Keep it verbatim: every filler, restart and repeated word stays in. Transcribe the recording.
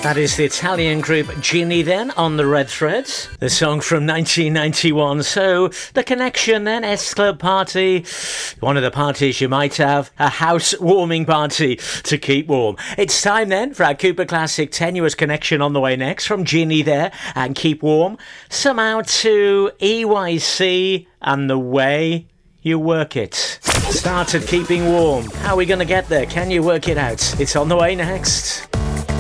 That is the Italian group Ginny then on the Red Threads. The song from nineteen ninety-one. So the connection then, S Club party. One of the parties you might have, a house warming party to keep warm. It's time then for our Cooper Classic Tenuous Connection on the way next from Ginny there and Keep Warm. Somehow to E Y C and The Way You Work It. Started keeping warm. How are we going to get there? Can you work it out? It's on the way next.